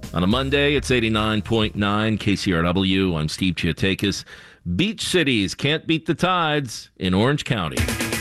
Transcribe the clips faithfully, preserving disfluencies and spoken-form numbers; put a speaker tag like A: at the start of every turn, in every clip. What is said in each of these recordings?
A: On a Monday, it's eighty-nine point nine K C R W. I'm Steve Chiatakis. Beach cities can't beat the tides in Orange County.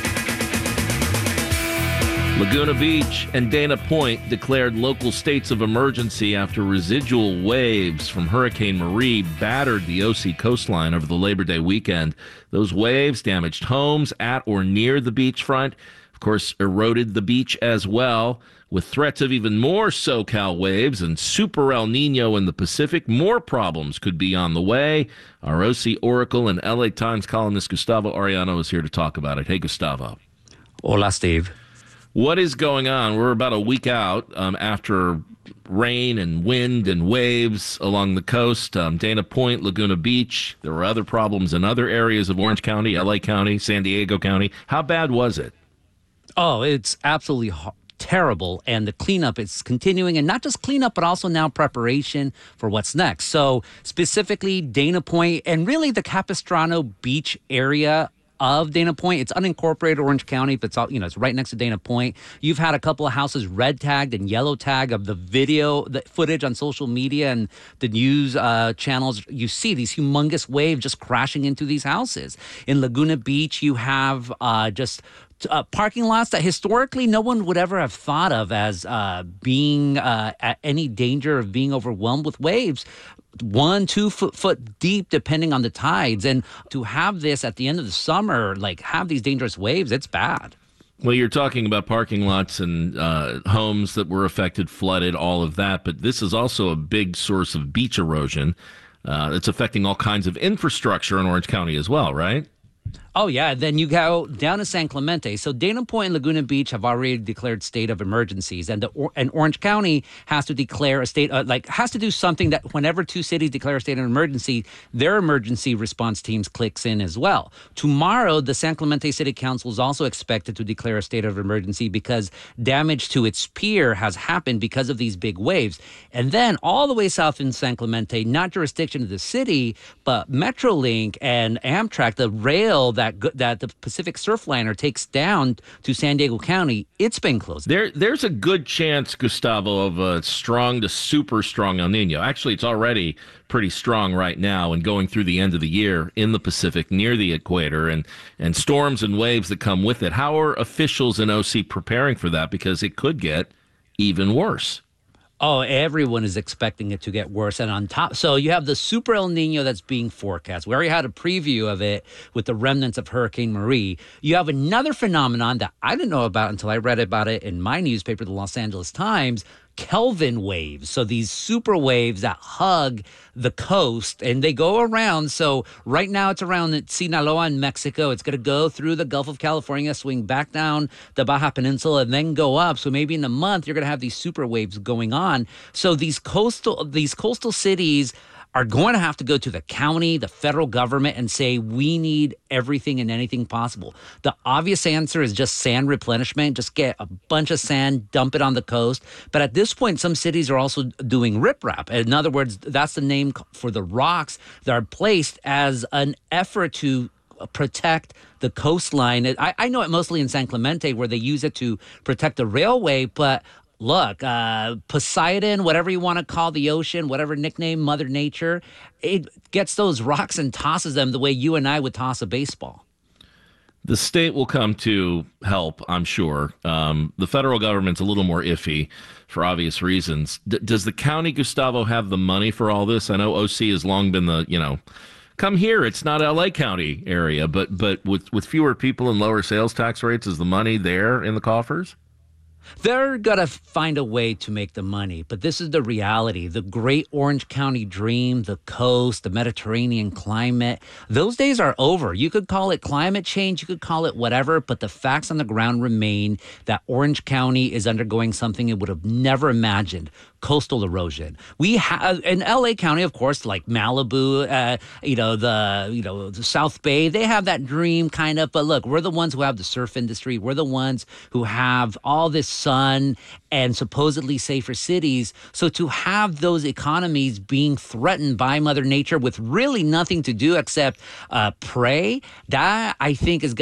A: Laguna Beach and Dana Point declared local states of emergency after residual waves from Hurricane Marie battered the O C coastline over the Labor Day weekend. Those waves damaged homes at or near the beachfront, of course, eroded the beach as well. With threats of even more SoCal waves and Super El Nino in the Pacific, more problems could be on the way. Our O C Oracle and L A Times columnist Gustavo Arellano is here to talk about it. Hey, Gustavo.
B: Hola, Steve.
A: What is going on? We're about a week out um, after rain and wind and waves along the coast. Um, Dana Point, Laguna Beach. There were other problems in other areas of Orange County, L A County, San Diego County. How bad was it?
B: Oh, it's absolutely ho- terrible. And the cleanup is continuing, and not just cleanup, but also now preparation for what's next. So specifically Dana Point and really the Capistrano Beach area of Dana Point. It's unincorporated Orange County, but it's all, you know, it's right next to Dana Point. You've had a couple of houses red tagged and yellow tagged of the video, the footage on social media and the news uh, channels. You see these humongous waves just crashing into these houses. In Laguna Beach, you have uh, just Uh, parking lots that historically no one would ever have thought of as uh, being uh, at any danger of being overwhelmed with waves. One, two foot, foot deep, depending on the tides. And to have this at the end of the summer, like have these dangerous waves, it's bad.
A: Well, you're talking about parking lots and uh, homes that were affected, flooded, all of that. But this is also a big source of beach erosion. Uh, it's affecting all kinds of infrastructure in Orange County as well, right?
B: Oh, yeah. Then you go down to San Clemente. So Dana Point and Laguna Beach have already declared state of emergencies. And the and Orange County has to declare a state, uh, like, has to do something that whenever two cities declare a state of emergency, their emergency response teams clicks in as well. Tomorrow, the San Clemente City Council is also expected to declare a state of emergency because damage to its pier has happened because of these big waves. And then all the way south in San Clemente, not jurisdiction of the city, but Metrolink and Amtrak, the rail that that the Pacific Surfliner takes down to San Diego County, it's been closed.
A: There, there's a good chance, Gustavo, of a strong to super strong El Nino. Actually, it's already pretty strong right now and going through the end of the year in the Pacific near the equator and, and storms and waves that come with it. How are officials in O C preparing for that? Because it could get even worse.
B: Oh, everyone is expecting it to get worse. And on top, so you have the Super El Nino that's being forecast. We already had a preview of it with the remnants of Hurricane Marie. You have another phenomenon that I didn't know about until I read about it in my newspaper, the Los Angeles Times, Kelvin waves. So these super waves that hug the coast and they go around. So right now it's around Sinaloa in Mexico. It's going to go through the Gulf of California, swing back down the Baja Peninsula, and then go up. So maybe in a month you're going to have these super waves going on. So these coastal these coastal cities are going to have to go to the county, the federal government, and say, we need everything and anything possible. The obvious answer is just sand replenishment. Just get a bunch of sand, dump it on the coast. But at this point, some cities are also doing riprap. In other words, that's the name for the rocks that are placed as an effort to protect the coastline. I, I know it mostly in San Clemente where they use it to protect the railway, but look, uh, Poseidon, whatever you want to call the ocean, whatever nickname, Mother Nature, it gets those rocks and tosses them the way you and I would toss a baseball.
A: The state will come to help, I'm sure. Um, the federal government's a little more iffy for obvious reasons. D- does the county, Gustavo, have the money for all this? I know O C has long been the, you know, come here, it's not L A County area, but but with, with fewer people and lower sales tax rates, is the money there in the coffers?
B: They're going to find a way to make the money, but this is the reality. The great Orange County dream, the coast, the Mediterranean climate, those days are over. You could call it climate change, you could call it whatever, but the facts on the ground remain that Orange County is undergoing something it would have never imagined. Coastal erosion. We have in L A County, of course, like Malibu, uh, you know, the you know the South Bay. They have that dream kind of. But look, we're the ones who have the surf industry. We're the ones who have all this sun and supposedly safer cities. So to have those economies being threatened by Mother Nature with really nothing to do except uh, pray, that I think is